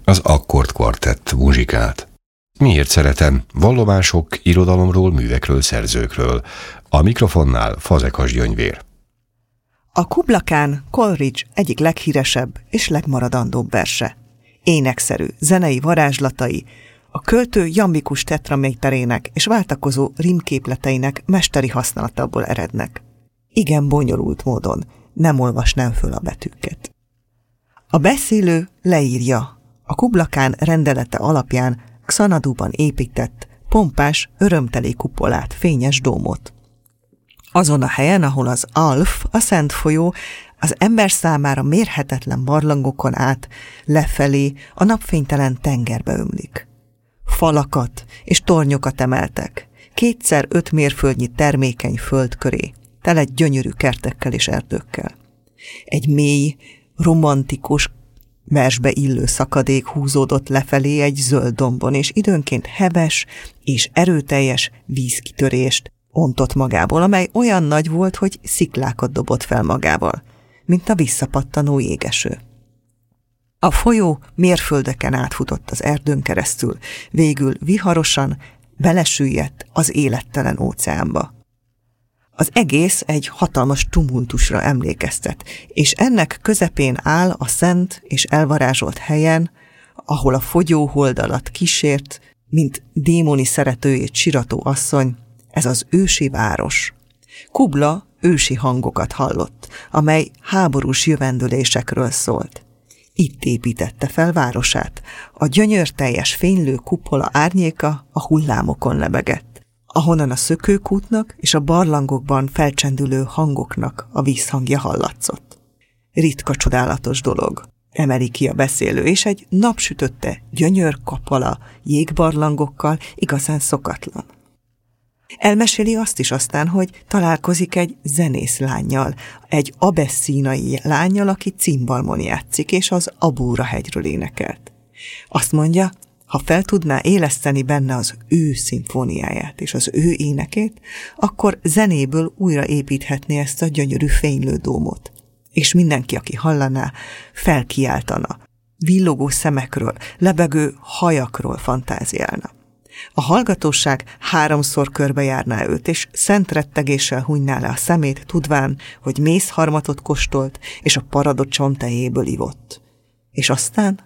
az Akkord Kvartett muzsikát. Miért szeretem? Vallomások, irodalomról, művekről, szerzőkről. A mikrofonnál Fazekas Gyöngyvér. A Kubla Khan Coleridge egyik leghíresebb és legmaradandóbb verse. Énekszerű, zenei varázslatai, a költő jambikus tetraméterének és váltakozó rímképleteinek mesteri használatából erednek. Igen bonyolult módon, nem olvasnám föl a betűket. A beszélő leírja a Kubla Khan rendelete alapján Xanaduban épített, pompás, örömteli kupolát, fényes dómot. Azon a helyen, ahol az Alf, a Szent folyó, az ember számára mérhetetlen barlangokon át, lefelé a napfénytelen tengerbe ömlik. Falakat és tornyokat emeltek, 2x5 mérföldnyi termékeny föld köré, tele gyönyörű kertekkel és erdőkkel. Egy mély, romantikus, versbe illő szakadék húzódott lefelé egy zöld dombon, és időnként heves és erőteljes vízkitörést ontott magából, amely olyan nagy volt, hogy sziklákat dobott fel magával, mint a visszapattanó jégeső. A folyó mérföldeken átfutott az erdőn keresztül, végül viharosan belesüllyedt az élettelen óceánba. Az egész egy hatalmas tumultusra emlékeztet, és ennek közepén áll a szent és elvarázsolt helyen, ahol a fogyóhold alatt kísért, mint démoni szeretőjét sirató asszony, ez az ősi város. Kubla ősi hangokat hallott, amely háborús jövendőlésekről szólt. Itt építette fel városát. A gyönyörteljes fénylő kupola árnyéka a hullámokon lebegett, ahonnan a szökőkútnak és a barlangokban felcsendülő hangoknak a vízhangja hallatszott. Ritka csodálatos dolog, emeli ki a beszélő, és egy napsütötte gyönyörkapala jégbarlangokkal igazán szokatlan. Elmeséli azt is aztán, hogy találkozik egy zenész lánnyal, egy abeszínai lánnyal, aki cimbalmon játszik, és az Abúra hegyről énekelt. Azt mondja, ha fel tudná éleszteni benne az ő szimfóniáját és az ő énekét, akkor zenéből újra építhetné ezt a gyönyörű fénylő dómot. És mindenki, aki hallaná, felkiáltana, villogó szemekről, lebegő hajakról fantáziálna. A hallgatóság 3-szor körbejárná őt, és szent rettegéssel hunyná le a szemét, tudván, hogy mézharmatot kóstolt, és a paradocsom tejéből ivott. És aztán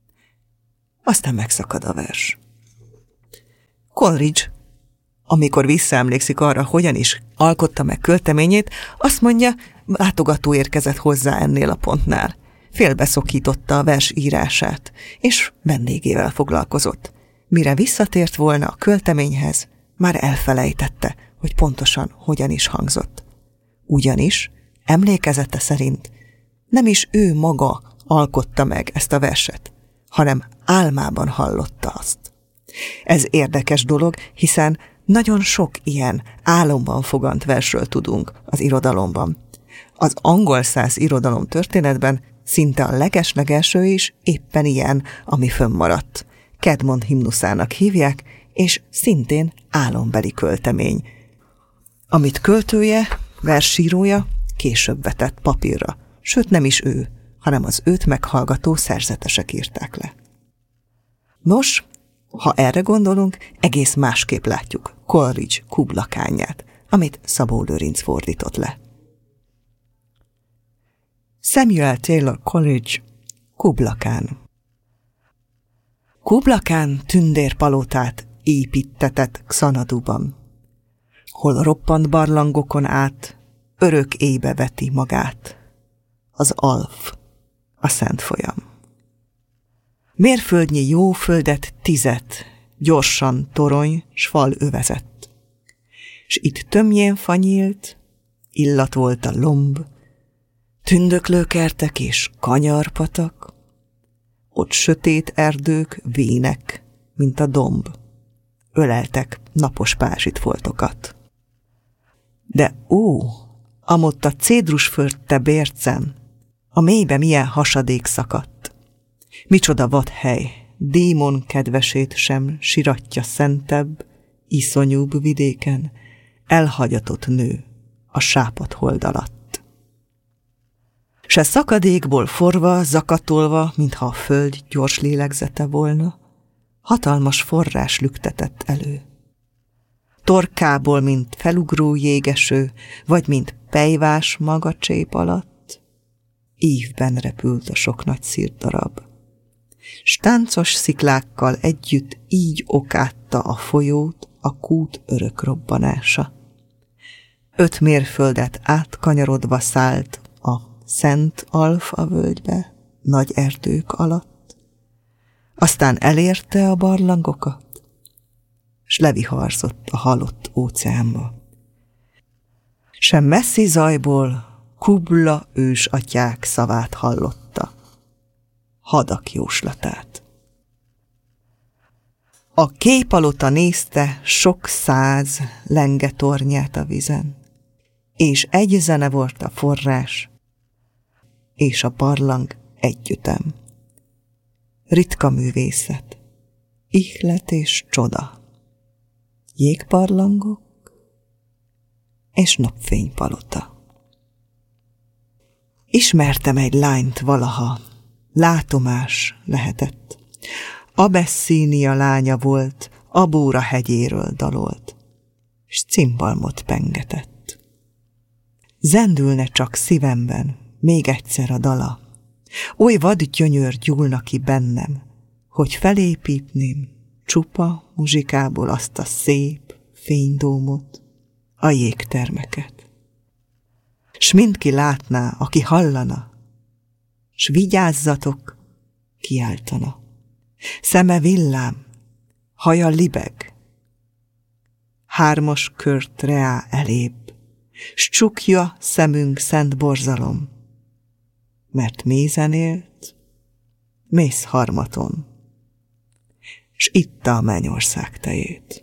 megszakad a vers. Coleridge, amikor visszaemlékszik arra, hogyan is alkotta meg költeményét, azt mondja, látogató érkezett hozzá ennél a pontnál. Félbeszokította a vers írását, és vendégével foglalkozott. Mire visszatért volna a költeményhez, már elfelejtette, hogy pontosan hogyan is hangzott. Ugyanis, emlékezete szerint, nem is ő maga alkotta meg ezt a verset, hanem álmában hallotta azt. Ez érdekes dolog, hiszen nagyon sok ilyen álomban fogant versről tudunk az irodalomban. Az angol száz irodalom történetben szinte a legeslegelső is éppen ilyen, ami fönnmaradt. Kedmond himnuszának hívják, és szintén álombeli költemény, amit költője, versírója később vetett papírra, sőt nem is ő, hanem az őt meghallgató szerzetesek írták le. Nos, ha erre gondolunk, egész másképp látjuk Coleridge Kubla Khanját, amit Szabó Lőrinc fordított le. Samuel Taylor Coleridge, Kubla Khan. Kubla Khan tündérpalotát építtetett Xanaduban, hol roppant barlangokon át örök éjbe veti magát az Alf, a Szent folyam. Mérföldnyi jó földet 10 gyorsan torony s fal övezett, s itt tömjén fanyílt, illat volt a lomb, tündöklő kertek és kanyarpatak, ott sötét erdők, vének, mint a domb, öleltek napos pázsitfoltokat. De ó, amott a cédrusföldte bércen, a mélybe milyen hasadék szakadt. Micsoda vadhely, démon kedvesét sem siratja szentebb, iszonyúbb vidéken, elhagyatott nő a sápadt hold alatt. Se szakadékból forva, zakatolva, mintha a föld gyors lélegzete volna, hatalmas forrás lüktetett elő. Torkából, mint felugró jégeső, vagy mint pejvás magacsép alatt, ívben repült a sok nagy szirdarab. S táncos sziklákkal együtt így okátta a folyót a kút örök robbanása. 5 mérföldet átkanyarodva szállt a Szent Alfa völgybe, nagy erdők alatt, aztán elérte a barlangokat, s leviharzott a halott óceánba. Sem messzi zajból Kubla ősatyák szavát hallotta, hadak jóslatát. A képalota nézte sok 100 lenge tornyát a vizen, és egy zene volt a forrás, és a barlang együttem. Ritka művészet, ihlet és csoda, jégbarlangok és napfénypalota. Ismertem egy lányt valaha, látomás lehetett. Abessínia lánya volt, Abóra hegyéről dalolt, s cimbalmot pengetett. Zendülne csak szívemben még egyszer a dala, oly vad gyönyör gyúlna ki bennem, hogy felépítném csupa muzsikából azt a szép fénydómot, a jégtermeket. S mindki látná, aki hallana, s vigyázzatok, kiáltana. Szeme villám, haja libeg, 3 kört reá elébb, s csukja szemünk szent borzalom, mert mézen élt, mész harmaton, s itta a mennyország tejét.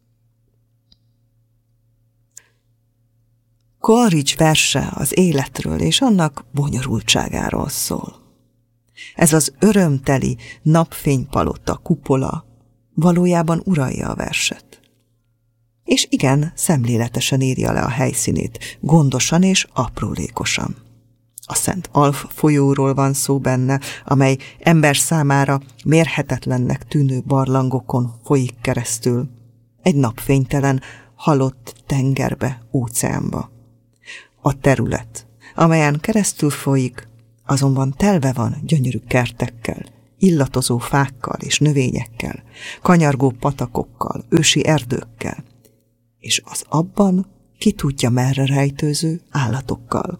Coleridge verse az életről és annak bonyolultságáról szól. Ez az örömteli napfénypalota, kupola valójában uralja a verset. És igen, szemléletesen írja le a helyszínét, gondosan és aprólékosan. A Szent Alf folyóról van szó benne, amely ember számára mérhetetlennek tűnő barlangokon folyik keresztül, egy napfénytelen, halott tengerbe, óceánba. A terület, amelyen keresztül folyik, azonban telve van gyönyörű kertekkel, illatozó fákkal és növényekkel, kanyargó patakokkal, ősi erdőkkel, és az abban ki tudja merre rejtőző állatokkal.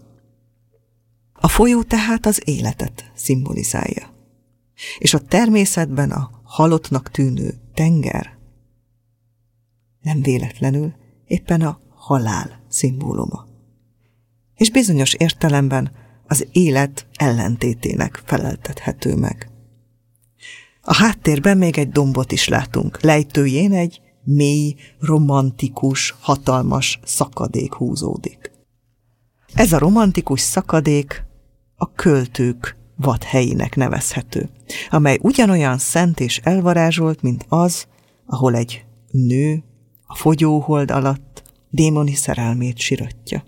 A folyó tehát az életet szimbolizálja, és a természetben a halottnak tűnő tenger nem véletlenül éppen a halál szimbóluma. És bizonyos értelemben az élet ellentétének feleltethető meg. A háttérben még egy dombot is látunk, lejtőjén egy mély, romantikus, hatalmas szakadék húzódik. Ez a romantikus szakadék a költők vadhelyének nevezhető, amely ugyanolyan szent és elvarázsolt, mint az, ahol egy nő a fogyóhold alatt démoni szerelmét siratja.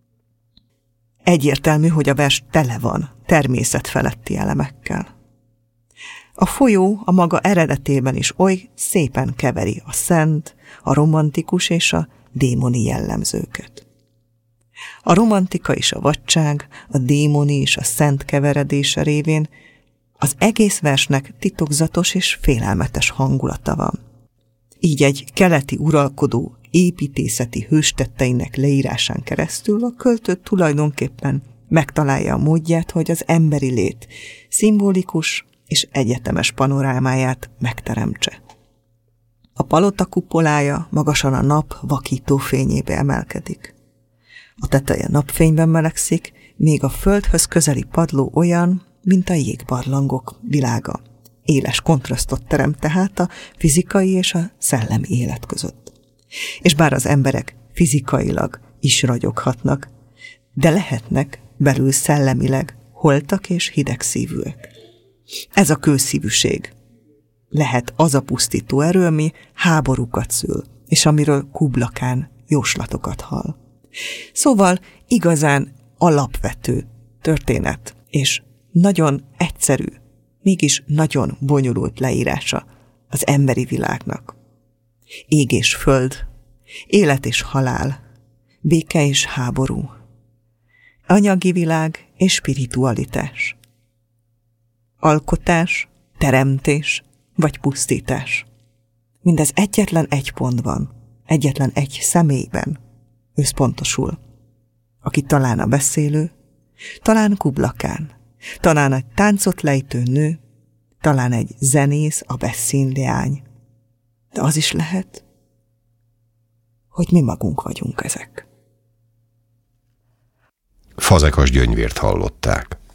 Egyértelmű, hogy a vers tele van természetfeletti elemekkel. A folyó a maga eredetében is oly szépen keveri a szent, a romantikus és a démoni jellemzőket. A romantika és a vadság, a démoni és a szent keveredése révén az egész versnek titokzatos és félelmetes hangulata van. Így egy keleti uralkodó építészeti hőstetteinek leírásán keresztül a költő tulajdonképpen megtalálja a módját, hogy az emberi lét szimbolikus és egyetemes panorámáját megteremtse. A palota kupolája magasan a nap vakító fényébe emelkedik. A teteje napfényben melegszik, még a földhöz közeli padló olyan, mint a jégbarlangok világa. Éles kontrasztot teremt tehát a fizikai és a szellemi élet között. És bár az emberek fizikailag is ragyoghatnak, de lehetnek belül szellemileg holtak és hidegszívűek. Ez a kőszívűség lehet az a pusztító erő, ami háborúkat szül, és amiről Kubla Khan jóslatokat hall. Szóval igazán alapvető történet, és nagyon egyszerű, mégis nagyon bonyolult leírása az emberi világnak. Ég és föld, élet és halál, béke és háború, anyagi világ és spiritualitás, alkotás, teremtés vagy pusztítás. Mindez egyetlen egy pontban, egyetlen egy személyben összpontosul, aki talán a beszélő, talán Kubla Khan, talán egy táncot lejtő nő, talán egy zenész, a Bessin leány. De az is lehet, hogy mi magunk vagyunk ezek. Fazekas Gyöngyvért hallották.